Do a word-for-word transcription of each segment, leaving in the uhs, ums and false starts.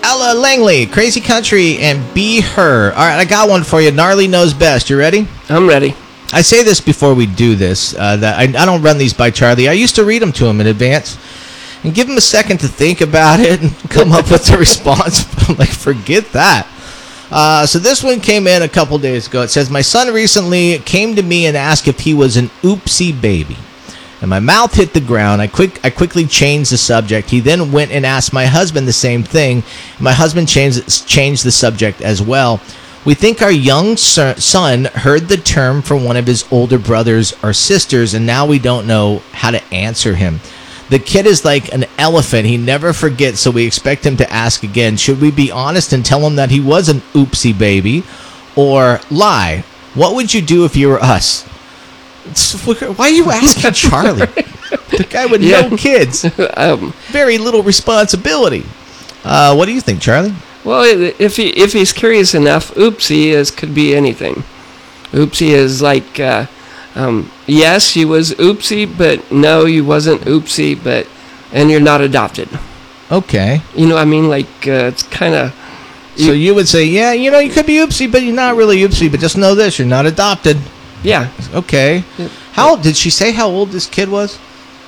Ella Langley, Crazy Country, and Be Her. All right, I got one for you. Gnarly Knows Best. You ready? I'm ready. I say this before we do this, uh, that I, I don't run these by Charlie. I used to read them to him in advance and give him a second to think about it and come up with a response. I'm like, forget that. Uh, so this one came in a couple days ago. It says, my son recently came to me and asked if he was an oopsie baby. And my mouth hit the ground. I quick, I quickly changed the subject. He then went and asked my husband the same thing. My husband changed, changed the subject as well. We think our young son heard the term from one of his older brothers or sisters, and now we don't know how to answer him. The kid is like an elephant. He never forgets, so we expect him to ask again. Should we be honest and tell him that he was an oopsie baby, or lie? What would you do if you were us? Why are you asking Charlie? The guy with yeah. no kids. um, Very little responsibility. Uh, what do you think, Charlie? Well, if he if he's curious enough, oopsie is could be anything. Oopsie is like, uh, um, yes, you was oopsie, but no, you wasn't oopsie, but and you're not adopted. Okay. You know what I mean? Like, uh, it's kind of... So you would say, yeah, you know, you could be oopsie, but you're not really oopsie, but just know this, you're not adopted. Yeah. Okay. How old, did she say how old this kid was?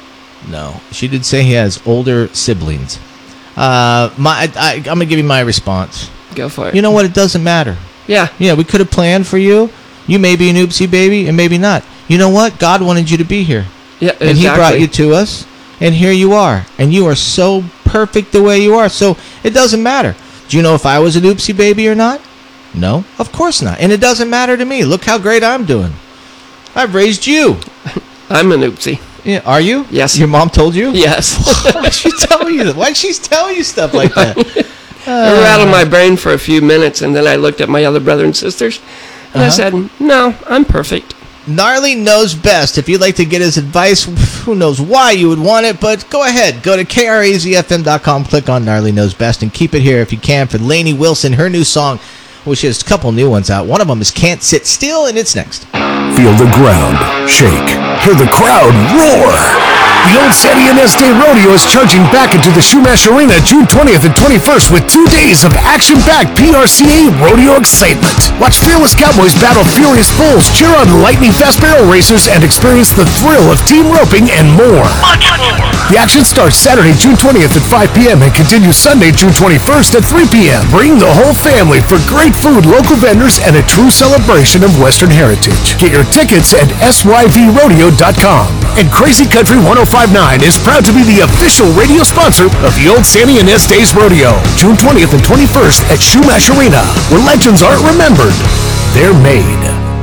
No. She did say he has older siblings. Uh, my, I, I'm going to give you my response. Go for it. You know what? It doesn't matter. Yeah. Yeah, we could have planned for you. You may be an oopsie baby and maybe not. You know what? God wanted you to be here. Yeah, exactly. And he brought you to us. And here you are. And you are so perfect the way you are. So it doesn't matter. Do you know if I was an oopsie baby or not? No, of course not. And it doesn't matter to me. Look how great I'm doing. I've raised you. I'm an oopsie. Yeah, are you? Yes. Your mom told you? Yes. Why'd she tell you that? Why'd she tell you stuff like that? Uh, I rattled my brain for a few minutes, and then I looked at my other brother and sisters, and uh-huh. I said, no, I'm perfect. Gnarly Knows Best. If you'd like to get his advice, who knows why you would want it, but go ahead. Go to K R A Z F M dot com, click on Gnarly Knows Best, and keep it here if you can for Lainey Wilson, her new song, which has a couple new ones out. One of them is Can't Sit Still, and it's next. Feel the ground shake. Hear the crowd roar. The Old Sandy and Estate Rodeo is charging back into the Shumash Arena June twentieth and twenty-first with two days of action-packed P R C A rodeo excitement. Watch fearless cowboys battle furious bulls, cheer on lightning-fast barrel racers, and experience the thrill of team roping and more. Much more. The action starts Saturday, June twentieth at five p.m. and continues Sunday, June twenty-first at three p.m. Bring the whole family for great food, local vendors, and a true celebration of Western heritage. Get your tickets at S Y V rodeo dot com. And Crazy Country one oh five point nine is proud to be the official radio sponsor of the Old Sandy and Estes Rodeo, June twentieth and twenty-first at Shumash Arena, where legends aren't remembered, they're made.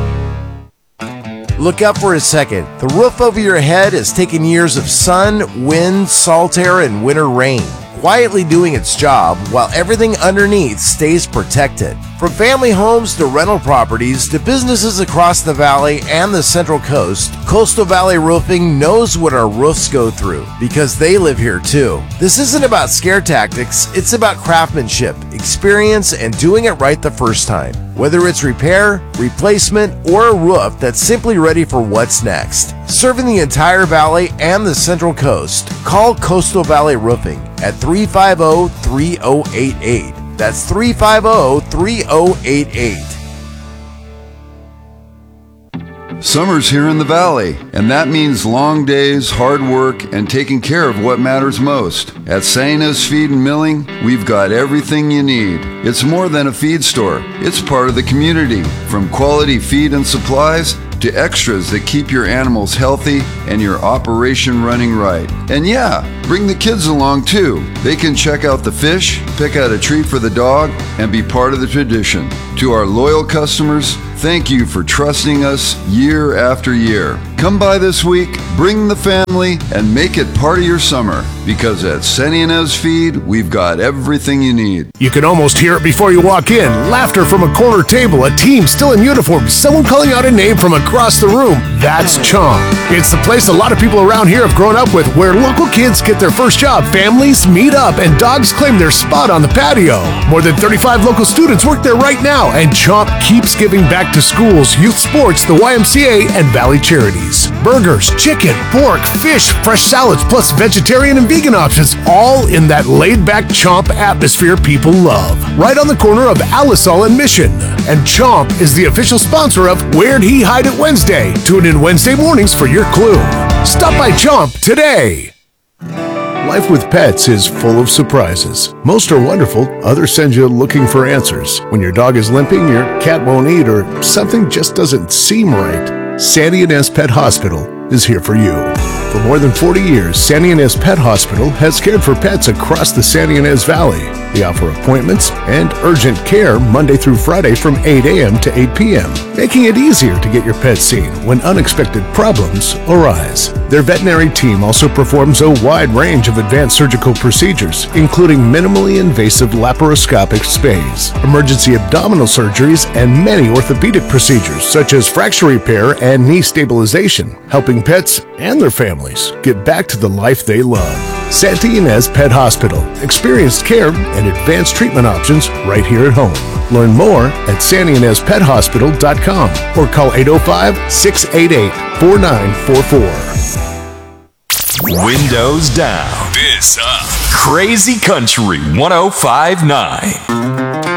Look up for a second. The roof over your head has taken years of sun, wind, salt air, and winter rain, quietly doing its job while everything underneath stays protected. From family homes to rental properties to businesses across the valley and the Central Coast, Coastal Valley Roofing knows what our roofs go through because they live here too. This isn't about scare tactics, it's about craftsmanship, experience, and doing it right the first time. Whether it's repair, replacement, or a roof that's simply ready for what's next. Serving the entire valley and the Central Coast, call Coastal Valley Roofing at three five zero, three zero eight eight. That's three five zero, three zero eight eight. Summer's here in the valley, and that means long days, hard work, and taking care of what matters most. At Santa's Feed and Milling, we've got everything you need. It's more than a feed store. It's part of the community, from quality feed and supplies to extras that keep your animals healthy and your operation running right. And yeah, bring the kids along too. They can check out the fish, pick out a treat for the dog, and be part of the tradition. To our loyal customers, thank you for trusting us year after year. Come by this week, bring the family, and make it part of your summer. Because at Senny and Ez Feed, we've got everything you need. You can almost hear it before you walk in. Laughter from a corner table, a team still in uniform, someone calling out a name from across the room. That's Chomp. It's the place a lot of people around here have grown up with, where local kids get their first job, families meet up, and dogs claim their spot on the patio. More than thirty-five local students work there right now, and Chomp keeps giving back to schools, youth sports, the Y M C A, and Valley Charities. Burgers, chicken, pork, fish, fresh salads, plus vegetarian and vegan options, all in that laid-back Chomp atmosphere people love. Right on the corner of Alisal and Mission. And Chomp is the official sponsor of Where'd He Hide It Wednesday. Tune in Wednesday mornings for your clue. Stop by Chomp today. Life with pets is full of surprises. Most are wonderful, others send you looking for answers. When your dog is limping, your cat won't eat, or something just doesn't seem right, Sandy Inez Pet Hospital is here for you. For more than forty years, Sandy Inez Pet Hospital has cared for pets across the Sandy Inez Valley. They offer appointments and urgent care Monday through Friday from eight a.m. to eight p.m., making it easier to get your pet seen when unexpected problems arise. Their veterinary team also performs a wide range of advanced surgical procedures, including minimally invasive laparoscopic spays, emergency abdominal surgeries, and many orthopedic procedures such as fracture repair and knee stabilization, helping pets and their families get back to the life they love. Sandy Inez Pet Hospital. Experienced care and advanced treatment options right here at home. Learn more at sandy inez pet hospital dot com or call eight oh five, six eight eight, four nine four four. Windows down. This up. Crazy Country one oh five point nine.